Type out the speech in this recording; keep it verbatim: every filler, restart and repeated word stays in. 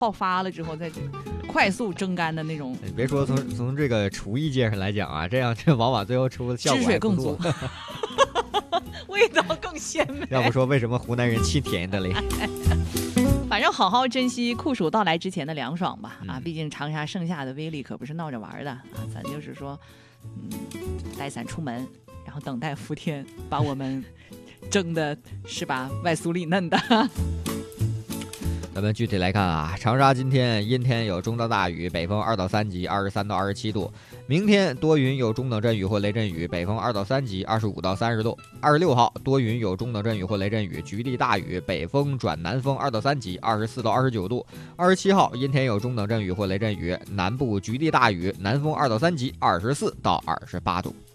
爆发了之后再快速蒸干的那种。 你别说从从这个厨艺界上来讲啊，这样这往往最后出的效果汁水更足，味道更鲜美。 要不说为什么湖南人亲甜的嘞？ 反正好好珍惜酷暑到来之前的凉爽吧，啊， 嗯、 毕竟长沙盛夏的威力可不是闹着玩的啊，咱就是说，嗯，带伞出门，然后等待伏天把我们蒸的是吧外酥里嫩的。 咱们具体来看啊，长沙今天阴天有中到大雨，北风二到三级，二十三到二十七度。明天多云有中等阵雨或雷阵雨，北风二到三级，二十五到三十度。二十六号多云有中等阵雨或雷阵雨，局地大雨，北风转南风二到三级，二十四到二十九度。二十七号阴天有中等阵雨或雷阵雨，南部局地大雨，南风二到三级，二十四到二十八度。